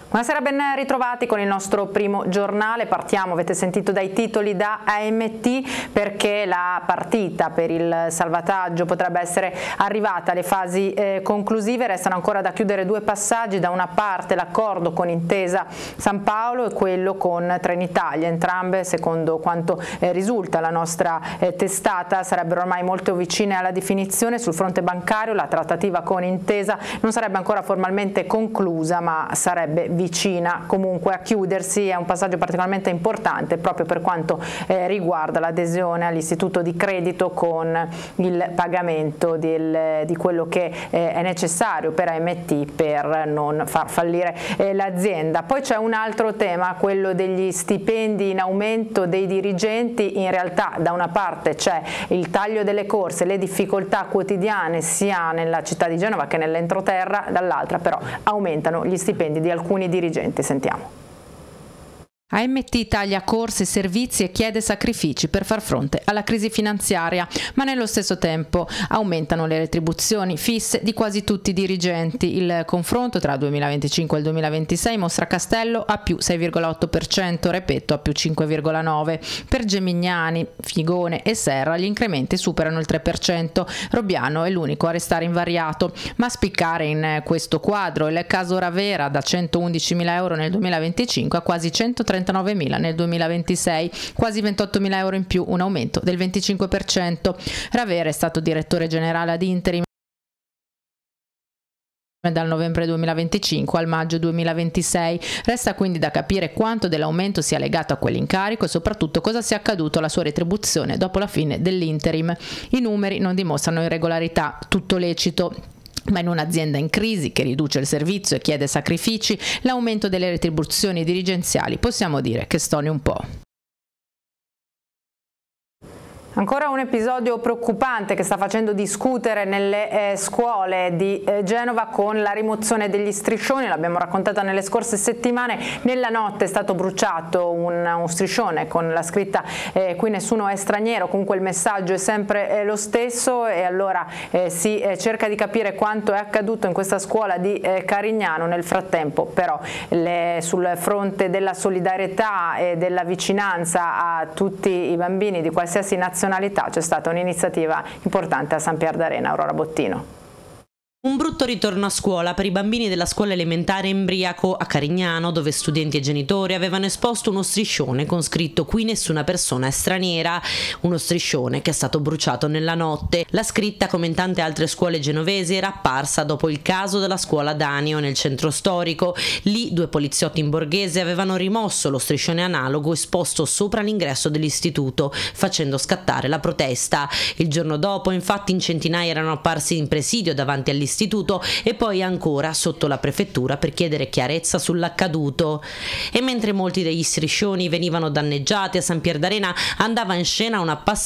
Buonasera, ben ritrovati con il nostro primo giornale. Partiamo, avete sentito dai titoli, da AMT, perché la partita per il salvataggio potrebbe essere arrivata alle fasi conclusive. Restano ancora da chiudere due passaggi: da una parte l'accordo con Intesa San Paolo e quello con Trenitalia. Entrambe, secondo quanto risulta la nostra testata, sarebbero ormai molto vicine alla definizione. Sul fronte bancario la trattativa con Intesa non sarebbe ancora formalmente conclusa, ma sarebbe vicina comunque a chiudersi. È un passaggio particolarmente importante proprio per quanto riguarda l'adesione all'istituto di credito con il pagamento di quello che è necessario per AMT per non far fallire l'azienda. Poi c'è un altro tema, quello degli stipendi in aumento dei dirigenti. In realtà da una parte c'è il taglio delle corse, le difficoltà quotidiane sia nella città di Genova che nell'entroterra, dall'altra però aumentano gli stipendi di alcuni dirigenti. Sentiamo. AMT taglia corse e servizi e chiede sacrifici per far fronte alla crisi finanziaria, ma nello stesso tempo aumentano le retribuzioni fisse di quasi tutti i dirigenti. Il confronto tra il 2025 e il 2026 mostra Castello a più 6,8%, Repetto a più 5,9%. Per Gemignani, Figone e Serra gli incrementi superano il 3%. Robbiano è l'unico a restare invariato, ma a spiccare in questo quadro il caso Ravera, da 111.000 euro nel 2025 a quasi 139.000 nel 2026, quasi 28.000 euro in più, un aumento del 25%. Ravera è stato direttore generale ad interim dal novembre 2025 al maggio 2026. Resta quindi da capire quanto dell'aumento sia legato a quell'incarico e soprattutto cosa sia accaduto alla sua retribuzione dopo la fine dell'interim. I numeri non dimostrano irregolarità, tutto lecito. Ma in un'azienda in crisi che riduce il servizio e chiede sacrifici, l'aumento delle retribuzioni dirigenziali possiamo dire che stoni un po'. Ancora un episodio preoccupante che sta facendo discutere nelle scuole di Genova con la rimozione degli striscioni. L'abbiamo raccontata nelle scorse settimane. Nella notte è stato bruciato uno striscione con la scritta "qui nessuno è straniero", comunque il messaggio è sempre lo stesso, e allora si cerca di capire quanto è accaduto in questa scuola di Carignano. Nel frattempo però sul fronte della solidarietà e della vicinanza a tutti i bambini di qualsiasi nazionalità c'è stata un'iniziativa importante a San Pier d'Arena. Aurora Bottino. Un brutto ritorno a scuola per i bambini della scuola elementare Embriaco a Carignano, dove studenti e genitori avevano esposto uno striscione con scritto "qui nessuna persona è straniera", uno striscione che è stato bruciato nella notte. La scritta, come in tante altre scuole genovesi, era apparsa dopo il caso della scuola Danio nel centro storico. Lì due poliziotti in borghese avevano rimosso lo striscione analogo esposto sopra l'ingresso dell'istituto, facendo scattare la protesta. Il giorno dopo, infatti, in centinaia erano apparsi in presidio davanti all'istituto e poi ancora sotto la prefettura per chiedere chiarezza sull'accaduto. E mentre molti degli striscioni venivano danneggiati, a San Pier d'Arena andava in scena una